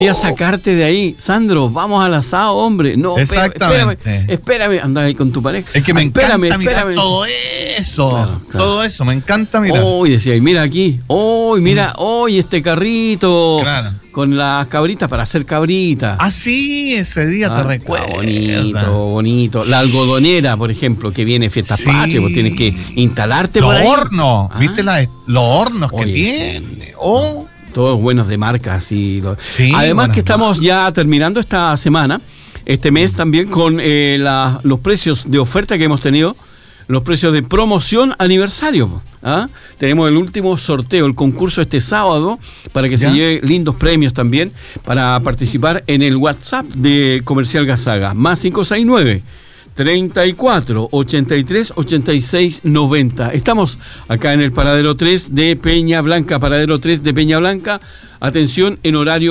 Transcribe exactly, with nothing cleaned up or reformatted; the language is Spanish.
Voy a sacarte de ahí, Sandro, vamos al asado, hombre. No, exactamente. Espérame, espérame, anda ahí con tu pareja. Es que me espérame, encanta mirar espérame. todo eso, Claro, claro. todo eso, me encanta mirar. Hoy decía, y mira aquí, hoy mira, hoy este carrito Claro. con las cabritas para hacer cabritas. Ah, sí, ese día Ah, te está recuerdo. bonito, bonito. La algodonera, por ejemplo, que viene Fiesta Sí. Patria, pues tienes que instalarte Los por ahí. hornos, Ah. ¿viste la, los hornos que Oye, tienen? Oh, Todos buenos de marcas y lo- Sí, además buenas que estamos ya terminando esta semana, este mes también con eh, la- los precios de oferta que hemos tenido, los precios de promoción aniversario. ¿Ah? Tenemos el último sorteo, el concurso este sábado, para que ¿Ya? se lleve lindos premios también, para participar en el WhatsApp de Comercial Gasaga, más cinco seis nueve, treinta y cuatro, ochenta y tres, ochenta y seis, noventa. Estamos acá en el Paradero tres de Peña Blanca, Paradero tres de Peña Blanca. Atención en horario